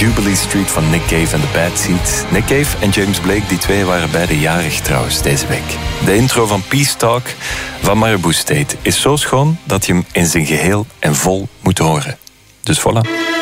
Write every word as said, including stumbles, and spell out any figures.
Jubilee Street van Nick Cave en The Bad Seeds. Nick Cave en James Blake, die twee waren beide jarig trouwens deze week. De intro van Peace Talk van Marabou State is zo schoon dat je hem in zijn geheel en vol moet horen. Dus voilà.